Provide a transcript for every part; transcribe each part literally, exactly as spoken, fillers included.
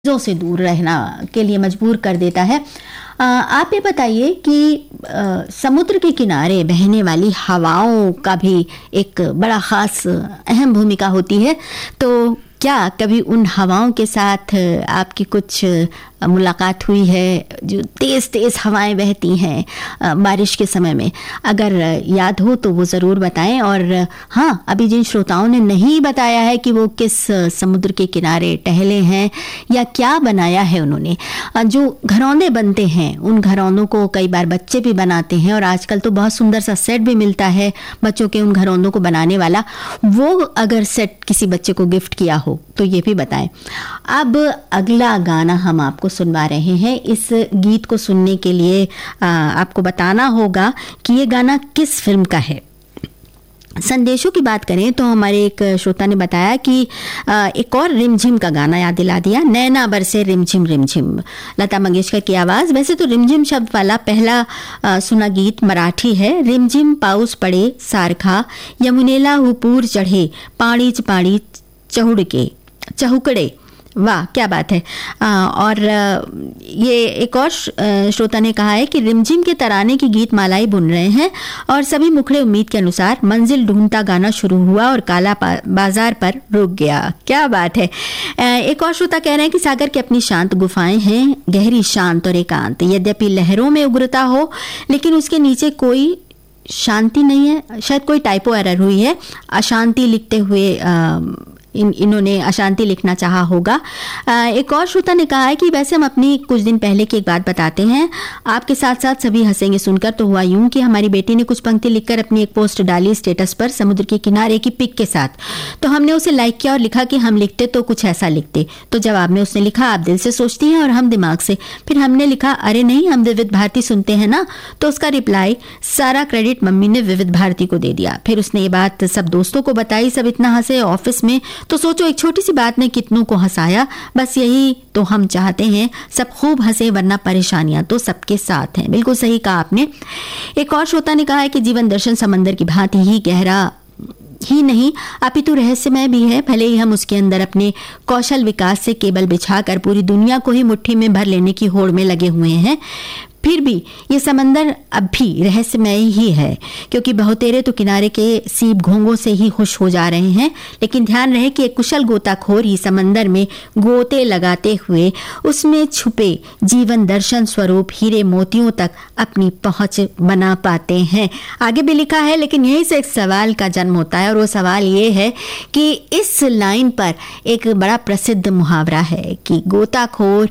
चीज़ों से दूर रहना के लिए मजबूर कर देता है। आ, आप ये बताइए कि आ, समुद्र के किनारे बहने वाली हवाओं का भी एक बड़ा ख़ास अहम भूमिका होती है, तो क्या कभी उन हवाओं के साथ आपकी कुछ मुलाकात हुई है जो तेज़ तेज़ हवाएं बहती हैं बारिश के समय में? अगर याद हो तो वो ज़रूर बताएं। और हाँ, अभी जिन श्रोताओं ने नहीं बताया है कि वो किस समुद्र के किनारे टहले हैं या क्या बनाया है उन्होंने, जो घरौंदे बनते हैं उन घरौंदों को कई बार बच्चे भी बनाते हैं और आजकल तो बहुत सुंदर सा सेट भी मिलता है बच्चों के उन घरौंदों को बनाने वाला। वो अगर सेट किसी बच्चे को गिफ्ट किया हो तो ये भी बताएं। अब अगला गाना हम आपको सुनवा रहे हैं। इस गीत को सुनने के लिए आ, आपको बताना होगा कि ये गाना किस फिल्म का है। संदेशों की बात करें तो हमारे एक श्रोता ने बताया कि आ, एक और रिमझिम का गाना याद दिला दिया, नैना बरसे रिमझिम रिमझिम, लता मंगेशकर की आवाज़। वैसे तो रिमझिम शब्द वाला पहला आ, सुना गीत मराठी है। रिमझिम पाऊस पड़े सारखा, यमुनेला हुपूर चढ़े, पाणीच पाणी चहुड़के चहुकड़े। वाह, क्या बात है। आ, और ये एक और श्रोता ने कहा है कि रिमझिम के तराने की गीत मालाई बुन रहे हैं और सभी मुखड़े उम्मीद के अनुसार मंजिल ढूंढता गाना शुरू हुआ और काला बाजार पर रुक गया। क्या बात है। एक और श्रोता कह रहे हैं कि सागर की अपनी शांत गुफाएं हैं, गहरी शांत और एकांत। यद्यपि लहरों में उग्रता हो लेकिन उसके नीचे कोई शांति नहीं है। शायद कोई टाइपो एरर हुई है, अशांति लिखते हुए आ, इन इन्होंने अशांति लिखना चाहा होगा। आ, एक और श्रोता ने कहा है कि वैसे हम अपनी कुछ दिन पहले की एक बात बताते हैं, आपके साथ साथ सभी हंसेंगे सुनकर। तो हुआ यूं कि हमारी बेटी ने कुछ पंक्ति लिखकर अपनी एक पोस्ट डाली स्टेटस पर समुद्र के किनारे की पिक के साथ। तो हमने उसे लाइक किया और लिखा कि हम लिखते तो कुछ ऐसा लिखते। तो जवाब में उसने लिखा, आप दिल से सोचती हैं और हम दिमाग से। फिर हमने लिखा, अरे नहीं, हम विविध भारती सुनते हैं ना। तो उसका रिप्लाई, सारा क्रेडिट मम्मी ने विविध भारती को दे दिया। फिर उसने ये बात सब दोस्तों को बताई, सब इतना हंसे ऑफिस में। तो सोचो, एक छोटी सी बात ने कितनों को हंसाया। बस यही तो हम चाहते हैं, सब खूब हंसे, वरना परेशानियां तो सबके साथ हैं। बिल्कुल सही कहा आपने। एक और श्रोता ने कहा है कि जीवन दर्शन समंदर की भांति ही गहरा ही नहीं अपितु रहस्यमय भी है। भले ही हम उसके अंदर अपने कौशल विकास से केबल बिछाकर पूरी दुनिया को ही मुट्ठी में भर लेने की होड़ में लगे हुए हैं, फिर भी ये समंदर अब भी रहस्यमय ही है, क्योंकि बहुतेरे तो किनारे के सीप घोंघों से ही खुश हो जा रहे हैं। लेकिन ध्यान रहे कि एक कुशल गोताखोर ही समंदर में गोते लगाते हुए उसमें छुपे जीवन दर्शन स्वरूप हीरे मोतियों तक अपनी पहुंच बना पाते हैं। आगे भी लिखा है, लेकिन यहीं से एक सवाल का जन्म होता है और वो सवाल ये है कि इस लाइन पर एक बड़ा प्रसिद्ध मुहावरा है कि गोताखोर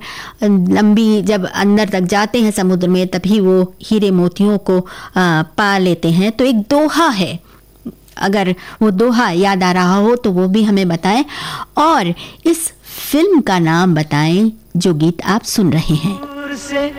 लंबी जब अंदर तक जाते हैं समुद्र में तभी वो हीरे मोतियों को आ, पा लेते हैं। तो एक दोहा है, अगर वो दोहा याद आ रहा हो तो वो भी हमें बताएं और इस फिल्म का नाम बताएं जो गीत आप सुन रहे हैं।